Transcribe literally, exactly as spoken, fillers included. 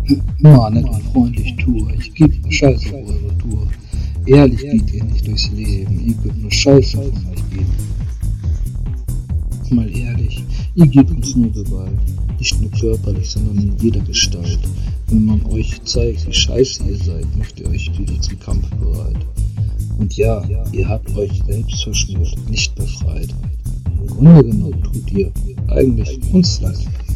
Mahnet und freundlich tue, ich geb Scheiße auf eure Tour. Ehrlich geht ihr nicht durchs Leben, ihr könnt nur Scheiße von euch geben. Mal ehrlich, ihr gebt uns nur Gewalt, nicht nur körperlich, sondern in jeder Gestalt. Wenn man euch zeigt, wie scheiße ihr seid, macht ihr euch wieder zum Kampf bereit. Und ja, ihr habt euch selbst verschmort, nicht befreit. Im Grunde genommen tut ihr eigentlich uns leid.